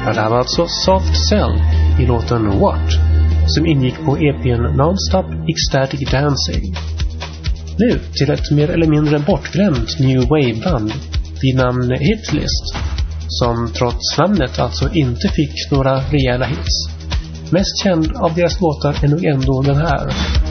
Ja, det här var alltså Soft Cell i låten What, som ingick på EP:n Nonstop Ecstatic Dancing. Nu till ett mer eller mindre bortglömt New Wave-band vid namn Hitlist, som trots namnet alltså inte fick några rejäla hits. Mest känd av deras låtar är nog ändå den här.